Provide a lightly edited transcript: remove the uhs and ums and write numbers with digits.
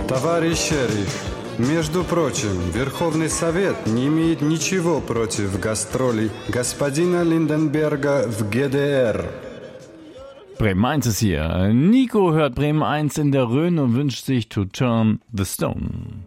Товарищ шериф, между прочим, Верховный Совет не имеет ничего против гастролей господина Lindenberger в GDR. Bremen 1 ist hier. Nico hört Bremen 1 in der Rhön und wünscht sich To Turn the Stone.